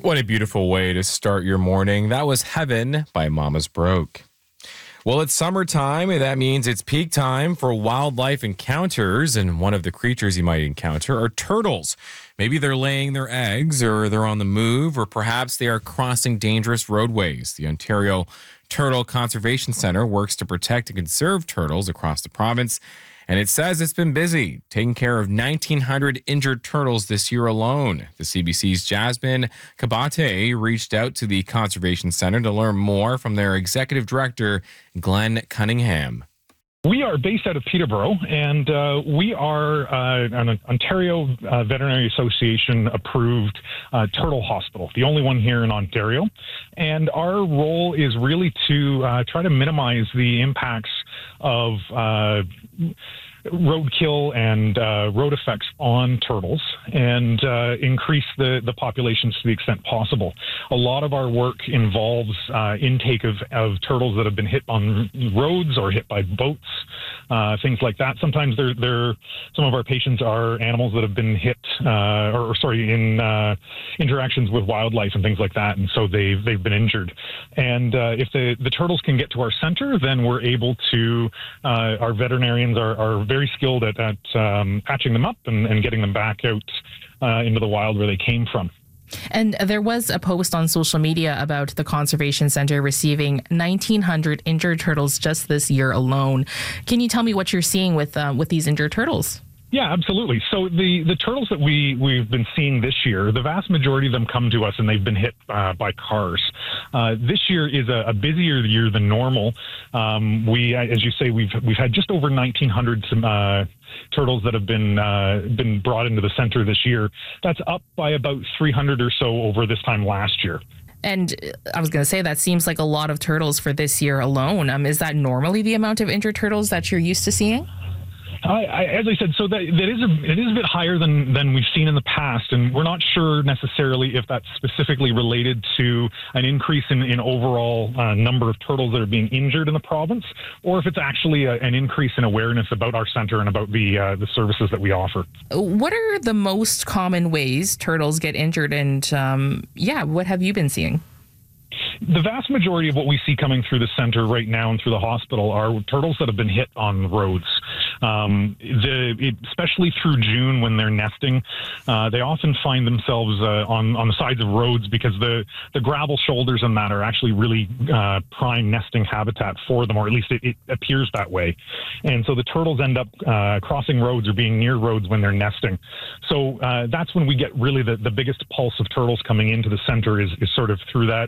What a beautiful way to start your morning. That was Heaven by Mama's Broke. Well, it's summertime, and that means it's peak time for wildlife encounters. And one of the creatures you might encounter are turtles. Maybe they're laying their eggs, or they're on the move, or perhaps they are crossing dangerous roadways. The Ontario Turtle Conservation Centre works to protect and conserve turtles across the province. And it says it's been busy, taking care of 1,900 injured turtles this year alone. The CBC's Jasmine Kabate reached out to the Conservation Centre to learn more from their executive director, Glenn Cunningham. We are based out of Peterborough, and we are an Ontario Veterinary Association approved turtle hospital, the only one here in Ontario. And our role is really to try to minimize the impacts of roadkill and road effects on turtles and increase the populations to the extent possible. A lot of our work involves intake of turtles that have been hit on roads or hit by boats, things like that. Sometimes some of our patients are animals that have been hit in interactions with wildlife and things like that, and so they've been injured. And if the turtles can get to our center, then we're able to, our veterinarians are very skilled at patching them up and getting them back out into the wild where they came from. And there was a post on social media about the Conservation Centre receiving 1,900 injured turtles just this year alone. Can you tell me what you're seeing with these injured turtles? Yeah, absolutely. So the turtles that we've been seeing this year, the vast majority of them come to us and they've been hit by cars. This year is a busier year than normal. As you say, we've had just over 1,900 turtles that have been brought into the center this year. That's up by about 300 or so over this time last year. And I was going to say, that seems like a lot of turtles for this year alone. Is that normally the amount of injured turtles that you're used to seeing? As I said, so it is a bit higher than we've seen in the past, and we're not sure necessarily if that's specifically related to an increase in overall number of turtles that are being injured in the province, or if it's actually an increase in awareness about our center and about the services that we offer. What are the most common ways turtles get injured, and what have you been seeing? The vast majority of what we see coming through the center right now and through the hospital are turtles that have been hit on roads. Especially through June when they're nesting, they often find themselves on the sides of roads because the gravel shoulders and that are actually really prime nesting habitat for them, or at least it appears that way. And so the turtles end up crossing roads or being near roads when they're nesting. So that's when we get really the biggest pulse of turtles coming into the center is sort of through that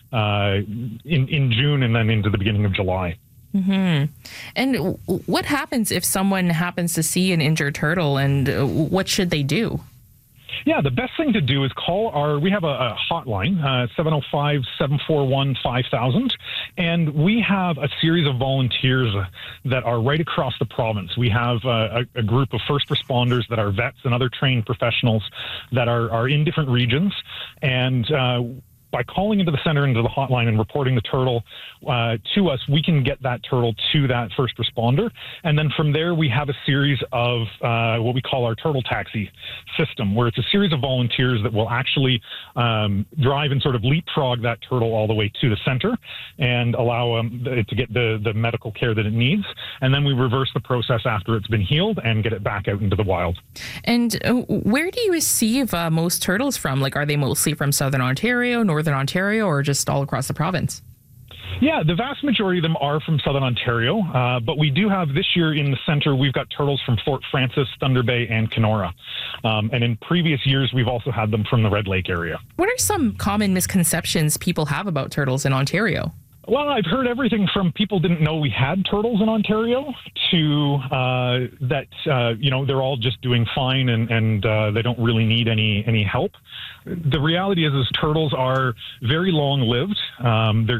in June and then into the beginning of July. Mm-hmm. And what happens if someone happens to see an injured turtle, and what should they do? Yeah, the best thing to do is we have a hotline, 705-741-5000, and we have a series of volunteers that are right across the province. We have a group of first responders that are vets and other trained professionals that are in different regions, and by calling into the center, into the hotline, and reporting the turtle to us, we can get that turtle to that first responder. And then from there, we have a series of what we call our turtle taxi system, where it's a series of volunteers that will actually drive and sort of leapfrog that turtle all the way to the center and allow it to get the medical care that it needs. And then we reverse the process after it's been healed and get it back out into the wild. And where do you receive most turtles from? Like, are they mostly from Southern Ontario, Northern Ontario, or just all across the province? Yeah, the vast majority of them are from Southern Ontario, but we do have this year in the center, we've got turtles from Fort Frances, Thunder Bay, and Kenora. And in previous years, we've also had them from the Red Lake area. What are some common misconceptions people have about turtles in Ontario? Well, I've heard everything from people didn't know we had turtles in Ontario to they're all just doing fine and they don't really need any help. The reality is turtles are very long-lived. They're